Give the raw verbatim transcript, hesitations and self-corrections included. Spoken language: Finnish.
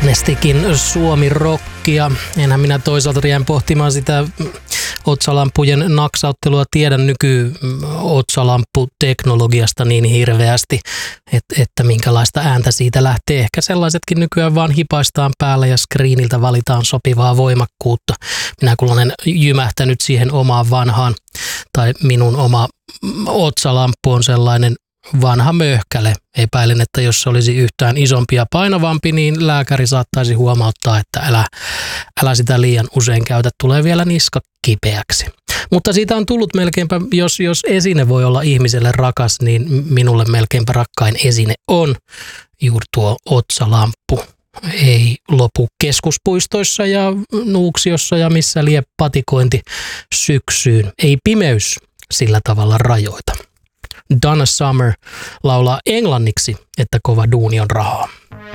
Agnesticin Suomi-rockia. Enhän minä toisaalta jään pohtimaan sitä otsalampujen naksauttelua tiedä nyky-otsalamputeknologiasta niin hirveästi, että, että minkälaista ääntä siitä lähtee. Ehkä sellaisetkin nykyään vaan hipaistaan päälle ja screeniltä valitaan sopivaa voimakkuutta. Minä kun olen jymähtänyt siihen omaan vanhaan, tai minun oma otsalamppu on sellainen vanha möhkäle. Epäilen, että jos se olisi yhtään isompi ja painavampi, niin lääkäri saattaisi huomauttaa, että älä, älä sitä liian usein käytä, tulee vielä niska kipeäksi. Mutta siitä on tullut melkeinpä, jos, jos esine voi olla ihmiselle rakas, niin minulle melkeinpä rakkain esine on juuri tuo otsalamppu. Ei lopu keskuspuistoissa ja Nuuksiossa ja missä lie patikointi syksyyn. Ei pimeys sillä tavalla rajoita. Donna Summer laulaa englanniksi, että kova duuni on rahaa.